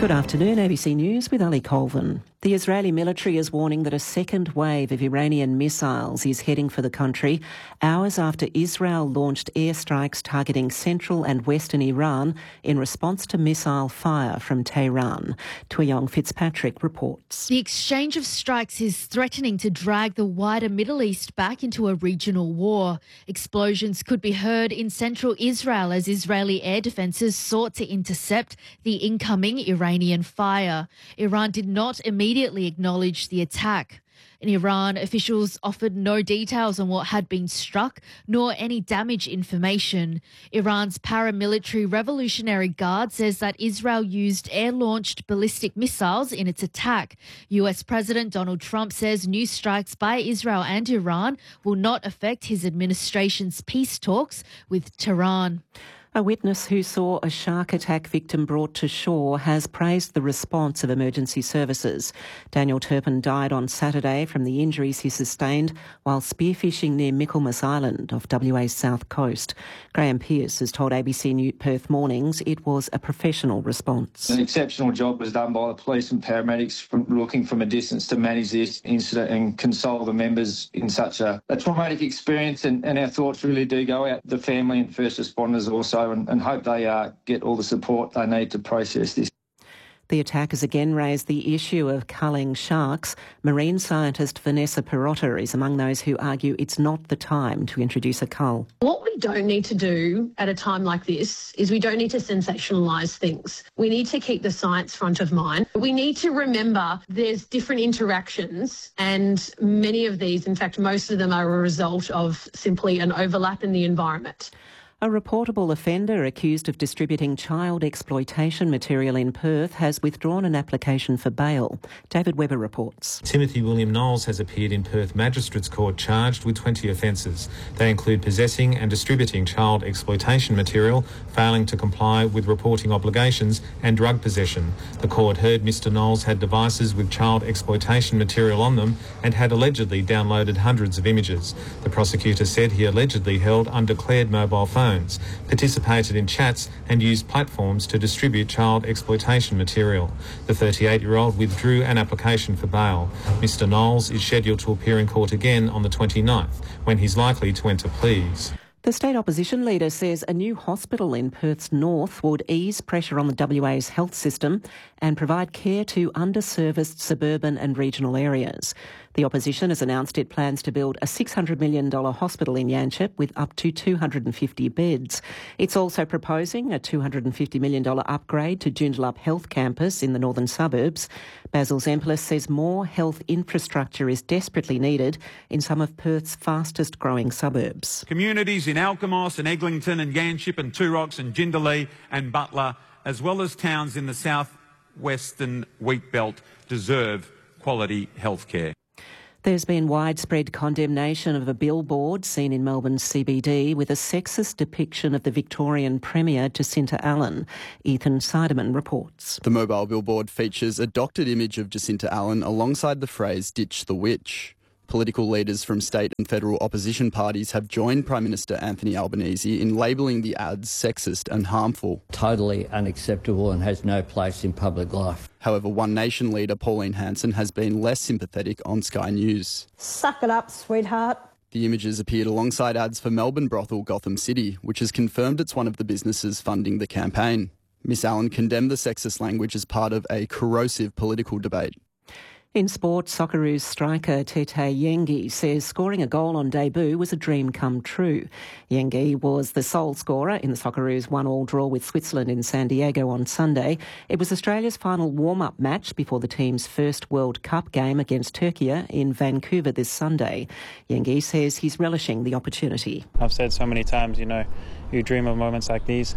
Good afternoon, ABC News with Ali Colvin. The Israeli military is warning that a second wave of Iranian missiles is heading for the country hours after Israel launched airstrikes targeting central and western Iran in response to missile fire from Tehran. Tuyong Fitzpatrick reports. The exchange of strikes is threatening to drag the wider Middle East back into a regional war. Explosions could be heard in central Israel as Israeli air defences sought to intercept the incoming Iranian fire. Iran did not immediately acknowledge the attack. In Iran, officials offered no details on what had been struck, nor any damage information. Iran's paramilitary Revolutionary Guard says that Israel used air-launched ballistic missiles in its attack. US President Donald Trump says new strikes by Israel and Iran will not affect his administration's peace talks with Tehran. A witness who saw a shark attack victim brought to shore has praised the response of emergency services. Daniel Turpin died on Saturday from the injuries he sustained while spearfishing near Michaelmas Island off WA's south coast. Graham Pearce has told ABC News Perth Mornings it was a professional response. An exceptional job was done by the police and paramedics looking from a distance to manage this incident and console the members in such a traumatic experience, and our thoughts really do go out to the family and first responders also, and hope they get all the support they need to process this. The attack has again raised the issue of culling sharks. Marine scientist Vanessa Perotta is among those who argue it's not the time to introduce a cull. What we don't need to do at a time like this is we don't need to sensationalise things. We need to keep the science front of mind. We need to remember there's different interactions, and many of these, in fact, most of them are a result of simply an overlap in the environment. A reportable offender accused of distributing child exploitation material in Perth has withdrawn an application for bail. David Webber reports. Timothy William Knowles has appeared in Perth Magistrates Court charged with 20 offences. They include possessing and distributing child exploitation material, failing to comply with reporting obligations and drug possession. The court heard Mr Knowles had devices with child exploitation material on them and had allegedly downloaded hundreds of images. The prosecutor said he allegedly held undeclared mobile phones, participated in chats and used platforms to distribute child exploitation material. The 38-year-old withdrew an application for bail. Mr Knowles is scheduled to appear in court again on the 29th, when he's likely to enter pleas. The state opposition leader says a new hospital in Perth's north would ease pressure on the WA's health system and provide care to underserviced suburban and regional areas. The opposition has announced it plans to build a $600 million hospital in Yanchep with up to 250 beds. It's also proposing a $250 million upgrade to Joondalup Health Campus in the northern suburbs. Basil Zempilas says more health infrastructure is desperately needed in some of Perth's fastest growing suburbs. Communities in Alkimos and Eglinton and Yanchep and Two Rocks and Jindalee and Butler, as well as towns in the south-western wheat belt, deserve quality health care. There's been widespread condemnation of a billboard seen in Melbourne's CBD with a sexist depiction of the Victorian Premier Jacinta Allen. Ethan Seidemann reports. The mobile billboard features a doctored image of Jacinta Allen alongside the phrase "Ditch the Witch." Political leaders from state and federal opposition parties have joined Prime Minister Anthony Albanese in labelling the ads sexist and harmful. Totally unacceptable and has no place in public life. However, One Nation leader Pauline Hanson has been less sympathetic on Sky News. Suck it up, sweetheart. The images appeared alongside ads for Melbourne brothel Gotham City, which has confirmed it's one of the businesses funding the campaign. Miss Allen condemned the sexist language as part of a corrosive political debate. In sport, Socceroos striker Tete Yengi says scoring a goal on debut was a dream come true. Yengi was the sole scorer in the Socceroos 1-1 draw with Switzerland in San Diego on Sunday. It was Australia's final warm-up match before the team's first World Cup game against Turkey in Vancouver this Sunday. Yengi says he's relishing the opportunity. I've said so many times, you dream of moments like these.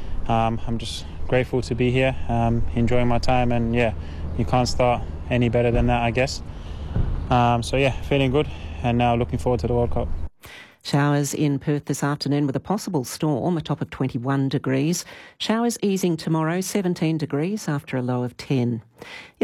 I'm just grateful to be here, enjoying my time, and you can't start any better than that, I guess. Feeling good, and now looking forward to the World Cup. Showers in Perth this afternoon with a possible storm, a top of 21 degrees. Showers easing tomorrow, 17 degrees after a low of 10.